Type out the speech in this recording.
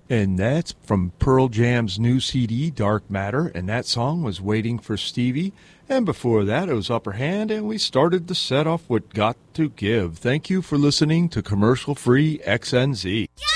And that's from Pearl Jam's new CD, Dark Matter, and that song was Waiting for Stevie. And before that, it was Upper Hand, and we started the set off with Got to Give. Thank you for listening to Commercial Free XNZ. Yeah!